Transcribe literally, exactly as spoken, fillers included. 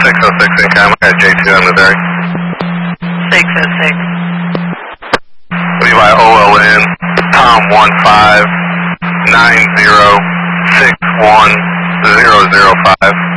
six oh six in Cam, I got J two on Missouri. six oh six. Levi O L N, Tom one five nine zero six one zero zero five.